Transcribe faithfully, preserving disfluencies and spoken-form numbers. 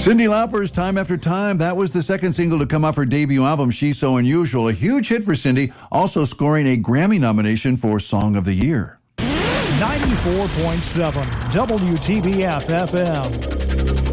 Cyndi Lauper's Time After Time. That was the second single to come off her debut album, She's So Unusual. A huge hit for Cyndi, also scoring a Grammy nomination for Song of the Year. ninety-four point seven W T B F F M.